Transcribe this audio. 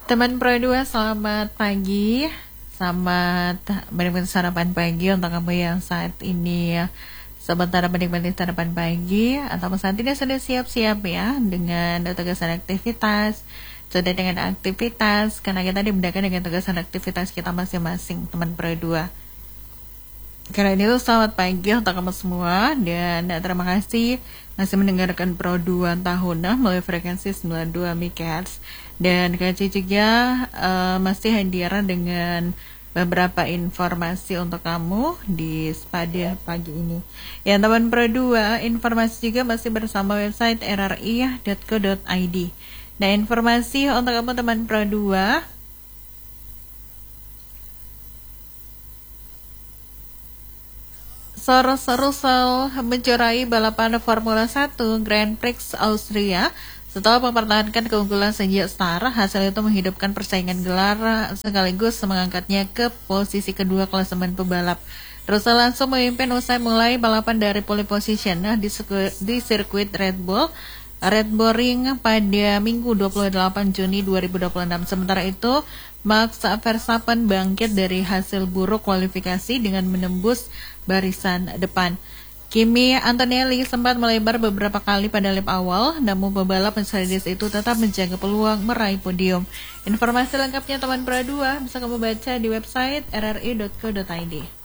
Teman Pro 2, selamat pagi. Selamat menikmati sarapan pagi untuk kamu yang saat ini sebentar menikmati sarapan pagi atau saat ini sudah siap-siap ya dengan tugas dan aktivitas. Sudah dengan aktivitas karena kita dibedakan dengan tugas dan aktivitas kita masing-masing, teman Pro 2. Karena itu selamat pagi untuk kamu semua dan terima kasih masih mendengarkan Pro 2 tahunan melalui frekuensi 92 MHz dan KC juga masih hadir dengan beberapa informasi untuk kamu di pada pagi ini. Ya teman Pro 2, informasi juga masih bersama website rri.co.id. Nah informasi untuk kamu teman Pro 2, Russell menjuarai balapan Formula 1 Grand Prix Austria setelah mempertahankan keunggulan sejak start. Hasil itu menghidupkan persaingan gelar sekaligus mengangkatnya ke posisi kedua klasemen pebalap. Russell langsung memimpin usai mulai balapan dari pole position di sirkuit Red Bull Ring pada Minggu 28 Juni 2026. Sementara itu, Max Verstappen bangkit dari hasil buruk kualifikasi dengan menembus barisan depan. Kimi Antonelli sempat melebar beberapa kali pada lap awal, namun pebalap Mercedes itu tetap menjaga peluang meraih podium. Informasi lengkapnya teman Pro 2 bisa kamu baca di website rri.co.id.